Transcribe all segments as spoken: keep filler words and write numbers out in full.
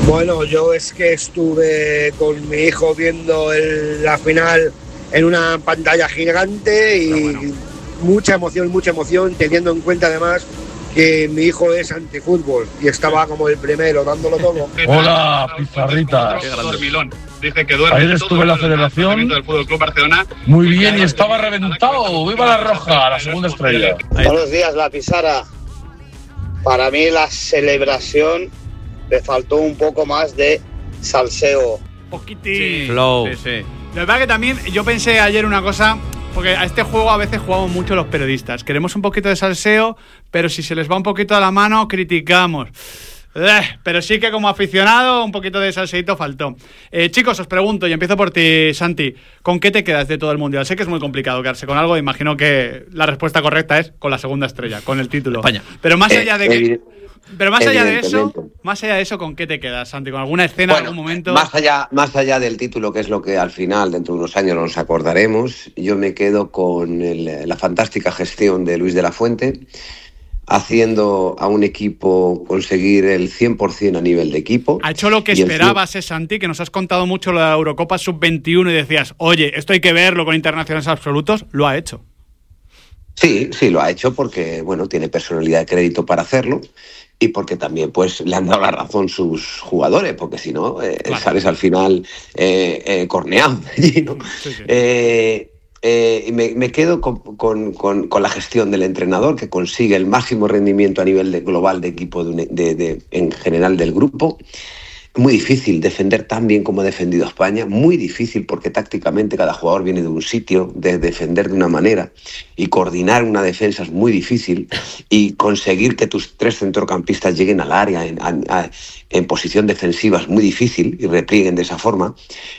Bueno, yo es que estuve con mi hijo viendo el, la final en una pantalla gigante y bueno, mucha emoción, mucha emoción, teniendo en cuenta además que mi hijo es antifútbol y estaba como el primero, dándolo todo. Hola, pizarritas. Dice que duerme. Ayer estuve en la celebración del Fútbol Club Barcelona. Muy bien y estaba reventado. ¡Viva la Roja! La segunda estrella. Buenos días, la Pizarra. Para mí la celebración le faltó un poco más de salseo. Poquitín. Sí, flow. Sí, sí. La verdad que también yo pensé ayer una cosa, porque a este juego a veces jugamos mucho los periodistas. Queremos un poquito de salseo, pero si se les va un poquito a la mano, criticamos. Eh, pero sí que como aficionado un poquito de salseito faltó. Eh, chicos, os pregunto, y empiezo por ti, Santi, ¿con qué te quedas de todo el Mundial? Sé que es muy complicado quedarse con algo, imagino que la respuesta correcta es con la segunda estrella, con el título. España. Pero más allá de que... Pero más allá de eso, Evidentemente. más allá de eso, ¿con qué te quedas, Santi? ¿Con alguna escena, Bueno, algún momento? Más allá, más allá del título, que es lo que al final, dentro de unos años, nos acordaremos, yo me quedo con el- la fantástica gestión de Luis de la Fuente, haciendo a un equipo conseguir el cien por ciento a nivel de equipo. Ha hecho lo que Y el esperabas, eh, Santi, que nos has contado mucho la Eurocopa sub veintiuno y decías, oye, esto hay que verlo con internacionales absolutos. Lo ha hecho. Sí, sí, lo ha hecho porque, bueno, tiene personalidad de crédito para hacerlo y porque también, pues, le han dado la razón sus jugadores, porque si no, eh, Claro. sales al final eh, eh, corneado allí, ¿no? Sí, sí. Eh, eh, y me, me quedo con, con- con- con la gestión del entrenador, que consigue el máximo rendimiento a nivel de- global de equipo, de un- de- de- en general del grupo. Muy difícil defender tan bien como ha defendido España, muy difícil porque tácticamente cada jugador viene de un sitio, de defender de una manera y coordinar una defensa es muy difícil y conseguir que tus tres centrocampistas lleguen al área en, a- a- en posición defensiva es muy difícil y replieguen de esa forma.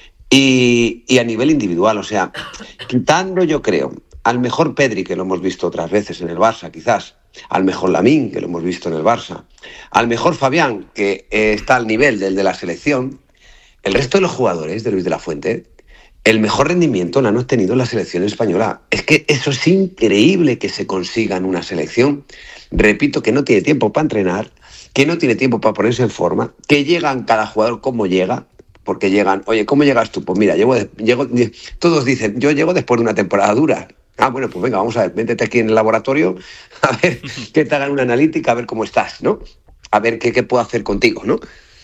Y, y a nivel individual, o sea, quitando yo creo al mejor Pedri, que lo hemos visto otras veces en el Barça quizás, al mejor Lamine, que lo hemos visto en el Barça, al mejor Fabián, que eh, está al nivel del de la selección, el resto de los jugadores de Luis de la Fuente, el mejor rendimiento lo han obtenido en la selección española. Es que eso es increíble que se consiga en una selección. Repito, que no tiene tiempo para entrenar, que no tiene tiempo para ponerse en forma, que llegan cada jugador como llega, porque llegan, oye, ¿cómo llegas tú? Pues mira, llego, de- llego todos dicen, yo llego después de una temporada dura. Ah, bueno, pues venga, vamos a ver, métete aquí en el laboratorio, a ver que te hagan una analítica, a ver cómo estás, ¿no? A ver qué, qué puedo hacer contigo, ¿no?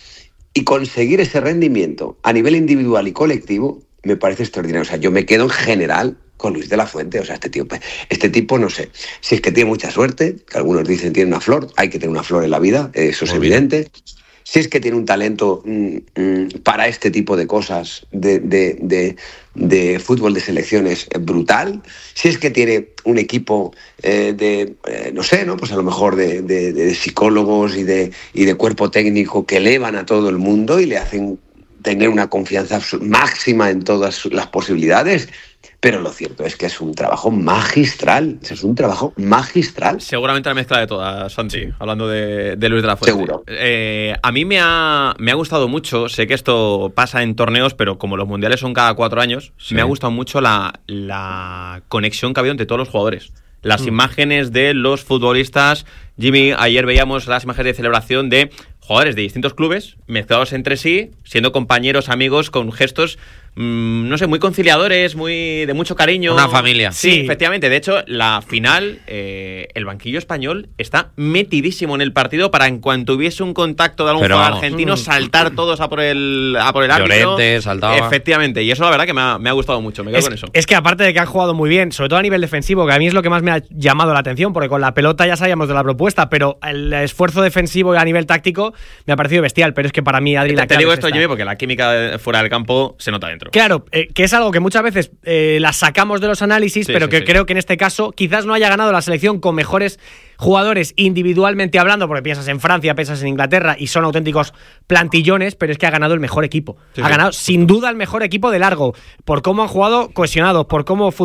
Y conseguir ese rendimiento a nivel individual y colectivo me parece extraordinario. O sea, yo me quedo en general con Luis de la Fuente. O sea, este tío, este tipo, no sé, si es que tiene mucha suerte, que algunos dicen tiene una flor, hay que tener una flor en la vida, eso es Muy bien. evidente. Si es que tiene un talento mm, mm, para este tipo de cosas, de, de, de, de fútbol de selecciones eh, brutal, si es que tiene un equipo eh, de, eh, no sé, ¿no? Pues a lo mejor de, de- de psicólogos y de, y de cuerpo técnico que elevan a todo el mundo y le hacen tener una confianza absu- máxima en todas su- las posibilidades. Pero lo cierto es que es un trabajo magistral, es un trabajo magistral. Seguramente la mezcla de todas, Santi, hablando de, de Luis de la Fuente. Seguro. Eh, a mí me ha, me ha gustado mucho, sé que esto pasa en torneos, pero como los mundiales son cada cuatro años, Sí. me ha gustado mucho la, la conexión que ha habido entre todos los jugadores. Las imágenes de los futbolistas. Jimmy, ayer veíamos las imágenes de celebración de jugadores de distintos clubes, mezclados entre sí, siendo compañeros, amigos, con gestos, mmm, no sé, muy conciliadores, muy de mucho cariño. Una familia. Sí, Sí. efectivamente. De hecho, la final, eh, el banquillo español está metidísimo en el partido para en cuanto hubiese un contacto de algún Pero jugador vamos. argentino, saltar todos a por el, a por el árbitro. Llorente saltaba. Efectivamente. Y eso la verdad que me ha, me ha gustado mucho. Me quedo Es, con eso. es que aparte de que han jugado muy bien, sobre todo a nivel defensivo, que a mí es lo que más me ha llamado la atención, porque con la pelota ya sabíamos de la propuesta, pero el esfuerzo defensivo a nivel táctico me ha parecido bestial. Pero es que para mí, Adri, la Te, te clave digo es esto, esta. Jimmy, porque la química fuera del campo se nota dentro. Claro, eh, que es algo que muchas veces eh, la sacamos de los análisis, Sí, pero sí, que sí. creo que en este caso quizás no haya ganado la selección con mejores jugadores individualmente hablando, porque piensas en Francia, piensas en Inglaterra y son auténticos plantillones, pero es que ha ganado el mejor equipo. Sí, ha sí. ganado sin duda el mejor equipo de largo, por cómo han jugado cohesionados, por cómo